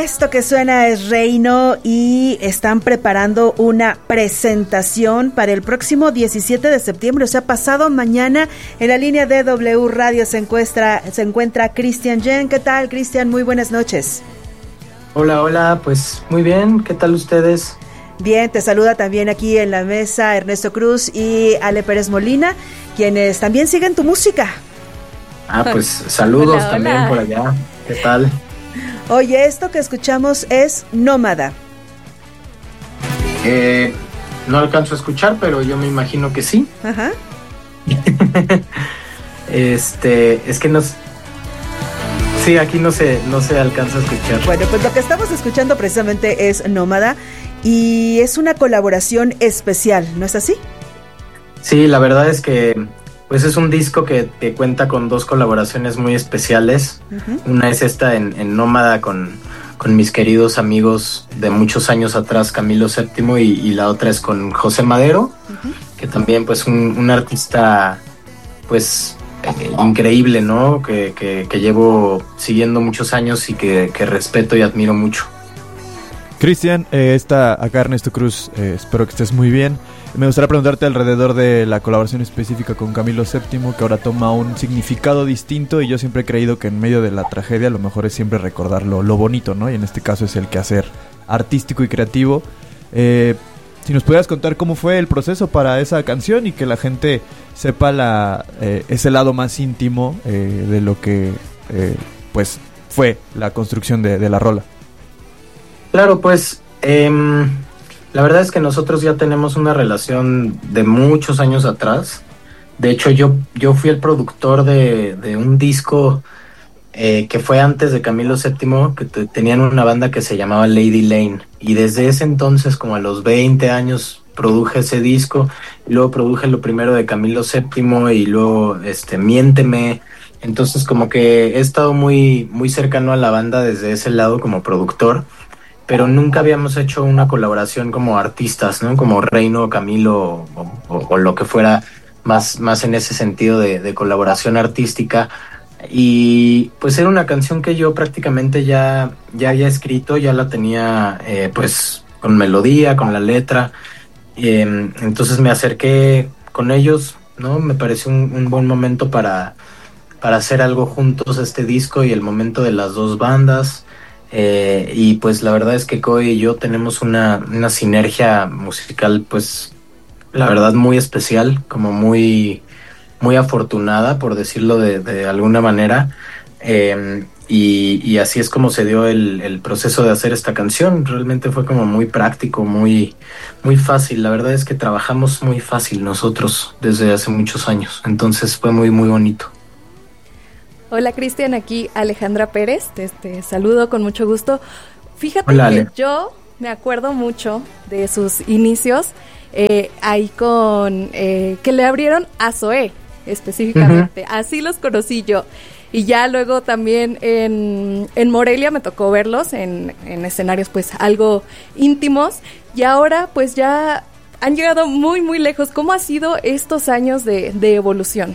Esto que suena es Reino y están preparando una presentación para el próximo 17 de septiembre, o sea, pasado mañana. En la línea de W Radio se encuentra Cristian Jen. ¿Qué tal, Cristian? Muy buenas noches. Hola, pues muy bien, ¿qué tal ustedes? Bien, te saluda también aquí en la mesa Ernesto Cruz y Ale Pérez Molina, quienes también siguen tu música. Pues saludos. Hola. También por allá, ¿qué tal? Oye, esto que escuchamos es Nómada. No alcanzo a escuchar, pero yo me imagino que sí. Ajá. Es que no. Sí, aquí no se alcanza a escuchar. Bueno, pues lo que estamos escuchando precisamente es Nómada y es una colaboración especial, ¿no es así? Sí, la verdad es que pues es un disco que cuenta con dos colaboraciones muy especiales. Uh-huh. Una es esta en Nómada con mis queridos amigos de muchos años atrás, Camilo VII, y la otra es con José Madero, uh-huh, que también pues un artista pues increíble, ¿no? Que llevo siguiendo muchos años y que respeto y admiro mucho. Cristian, está acá Ernesto Cruz, espero que estés muy bien. Me gustaría preguntarte alrededor de la colaboración específica con Camilo VII, que ahora toma un significado distinto, y yo siempre he creído que en medio de la tragedia lo mejor es siempre recordar lo bonito, ¿no? Y en este caso es el quehacer artístico y creativo. Si nos pudieras contar cómo fue el proceso para esa canción y que la gente sepa ese lado más íntimo de lo que pues fue la construcción de la rola. Claro, pues la verdad es que nosotros ya tenemos una relación de muchos años atrás. De hecho, yo fui el productor de un disco que fue antes de Camilo VII, que tenían una banda que se llamaba Lady Lane. Y desde ese entonces, como a los 20 años, produje ese disco. Y luego produje lo primero de Camilo VII y luego Miénteme. Entonces como que he estado muy, muy cercano a la banda desde ese lado como productor. Pero nunca habíamos hecho una colaboración como artistas, ¿no? Como Reino, Camilo o lo que fuera más en ese sentido de colaboración artística. Y pues era una canción que yo prácticamente ya había escrito, ya la tenía pues con melodía, con la letra. Entonces me acerqué con ellos, ¿no? Me pareció un buen momento para hacer algo juntos, este disco, y el momento de las dos bandas. Y pues la verdad es que Coy y yo tenemos una sinergia musical, pues la verdad muy especial, como muy, muy afortunada, por decirlo de alguna manera. Y así es como se dio el proceso de hacer esta canción. Realmente fue como muy práctico, muy, muy fácil. La verdad es que trabajamos muy fácil nosotros desde hace muchos años, entonces fue muy, muy bonito. Hola Cristian, aquí Alejandra Pérez, te saludo con mucho gusto. Fíjate Hola, que Ale. yo me acuerdo mucho de sus inicios, ahí con que le abrieron a Zoé específicamente, uh-huh. Así los conocí yo. Y ya luego también en Morelia me tocó verlos en escenarios pues algo íntimos, y ahora pues ya han llegado muy muy lejos. ¿Cómo ha sido estos años de evolución?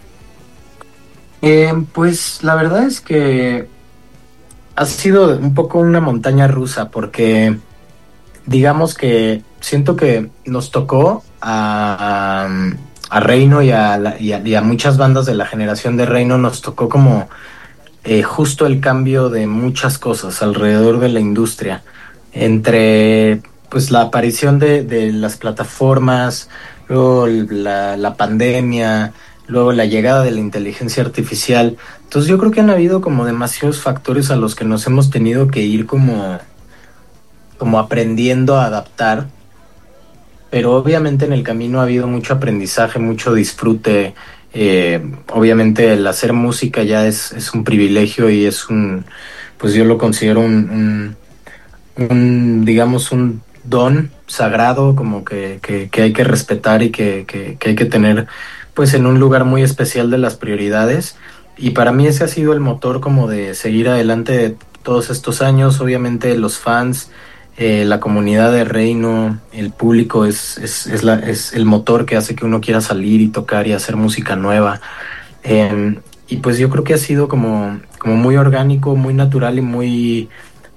Pues la verdad es que ha sido un poco una montaña rusa, porque digamos que siento que nos tocó a Reino y a muchas bandas de la generación de Reino, nos tocó como justo el cambio de muchas cosas alrededor de la industria, entre pues la aparición de las plataformas, luego la pandemia, luego la llegada de la inteligencia artificial. Entonces yo creo que han habido como demasiados factores a los que nos hemos tenido que ir como aprendiendo a adaptar, pero obviamente en el camino ha habido mucho aprendizaje, mucho disfrute. Obviamente el hacer música ya es un privilegio, y es pues yo lo considero un digamos un don sagrado, como que hay que respetar y que hay que tener pues en un lugar muy especial de las prioridades. Y para mí ese ha sido el motor como de seguir adelante todos estos años. Obviamente los fans, la comunidad de Reino, el público es el motor que hace que uno quiera salir y tocar y hacer música nueva. Y pues yo creo que ha sido como muy orgánico, muy natural y muy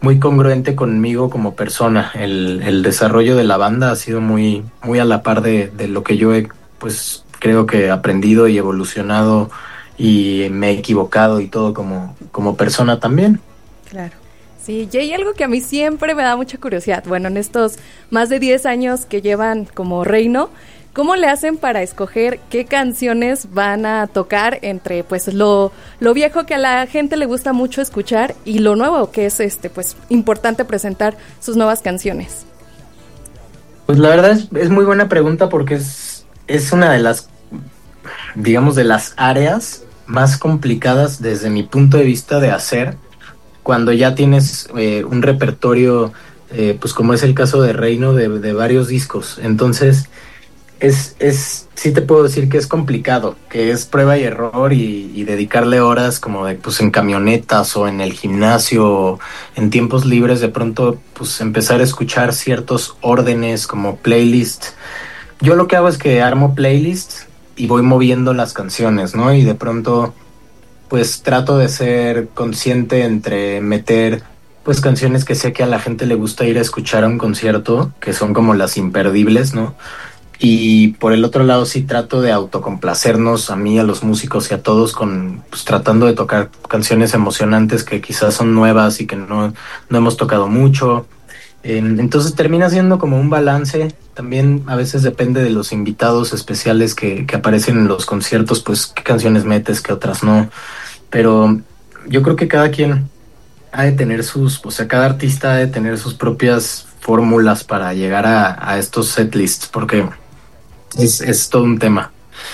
muy congruente conmigo como persona. El desarrollo de la banda ha sido muy, muy a la par de lo que yo he, pues creo que aprendido y evolucionado y me he equivocado y todo como persona también. Claro. Sí, y hay algo que a mí siempre me da mucha curiosidad. Bueno, en estos más de 10 años que llevan como Reino, ¿cómo le hacen para escoger qué canciones van a tocar entre pues lo viejo que a la gente le gusta mucho escuchar y lo nuevo que es pues importante presentar sus nuevas canciones? Pues la verdad es muy buena pregunta porque es una de las, digamos, de las áreas más complicadas desde mi punto de vista de hacer cuando ya tienes un repertorio, pues como es el caso de Reino, de varios discos. Entonces sí te puedo decir que es complicado, que es prueba y error y dedicarle horas como de, pues en camionetas o en el gimnasio o en tiempos libres, de pronto pues empezar a escuchar ciertos órdenes como playlist. Yo lo que hago es que armo playlist y voy moviendo las canciones, ¿no? Y de pronto pues trato de ser consciente entre meter pues canciones que sé que a la gente le gusta ir a escuchar a un concierto, que son como las imperdibles, ¿no? Y por el otro lado sí trato de autocomplacernos a mí, a los músicos y a todos pues tratando de tocar canciones emocionantes que quizás son nuevas y que no hemos tocado mucho. Entonces termina siendo como un balance. También a veces depende de los invitados especiales que aparecen en los conciertos, pues qué canciones metes, qué otras no. Pero yo creo que cada quien ha de tener cada artista ha de tener sus propias fórmulas para llegar a estos setlists, porque es todo un tema.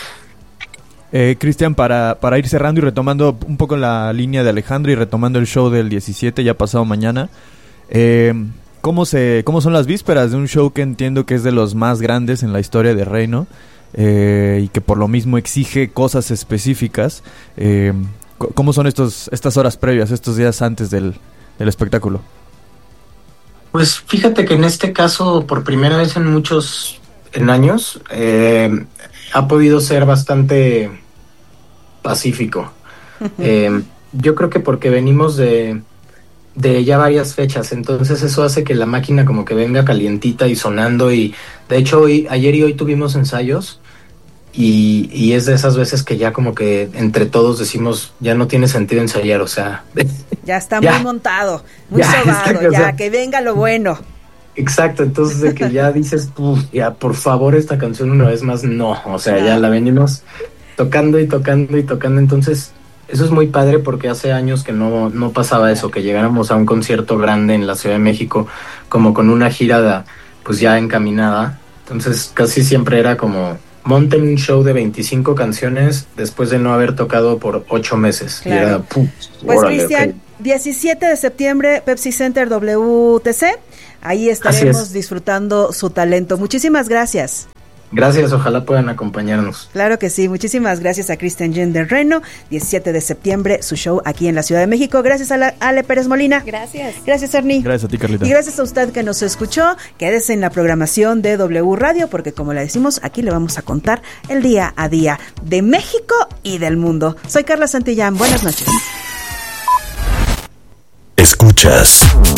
Cristian, para ir cerrando y retomando un poco la línea de Alejandro y retomando el show del 17, ya pasado mañana, ¿cómo son las vísperas de un show que entiendo que es de los más grandes en la historia de Reino y que por lo mismo exige cosas específicas? ¿Cómo son estas horas previas, estos días antes del espectáculo? Pues fíjate que en este caso, por primera vez en años, ha podido ser bastante pacífico. Yo creo que porque venimos de ya varias fechas, entonces eso hace que la máquina como que venga calientita y sonando, y de hecho ayer y hoy tuvimos ensayos y es de esas veces que ya como que entre todos decimos, ya no tiene sentido ensayar, o sea... Ya está muy montado, muy sobado, ya que venga lo bueno. Exacto, entonces de que ya dices, ya por favor esta canción una vez más, no, o sea, ya la venimos tocando y tocando y tocando, entonces eso es muy padre porque hace años que no pasaba eso, que llegáramos a un concierto grande en la Ciudad de México como con una gira pues ya encaminada, entonces casi siempre era como monten un show de 25 canciones después de no haber tocado por 8 meses. Claro. Y era, pues Cristian, okay. 17 de septiembre, Pepsi Center WTC, ahí estaremos disfrutando su talento. Muchísimas gracias. Gracias, ojalá puedan acompañarnos. Claro que sí, muchísimas gracias a Cristian Jean de Reino, 17 de septiembre, su show aquí en la Ciudad de México. Gracias a Ale Pérez Molina. Gracias. Gracias, Ernie. Gracias a ti, Carlita. Y gracias a usted que nos escuchó. Quédese en la programación de W Radio, porque como le decimos, aquí le vamos a contar el día a día de México y del mundo. Soy Carla Santillán, buenas noches. Escuchas